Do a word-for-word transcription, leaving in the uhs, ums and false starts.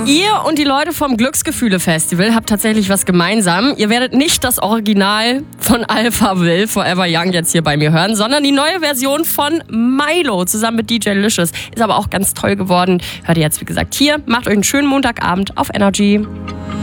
Ihr und die Leute vom Glücksgefühle-Festival habt tatsächlich was gemeinsam. Ihr werdet nicht das Original von Alpha Will, Forever Young, jetzt hier bei mir hören, sondern die neue Version von Milo zusammen mit D J Licious. Ist aber auch ganz toll geworden. Hört ihr jetzt, wie gesagt, hier. Macht euch einen schönen Montagabend auf Energy.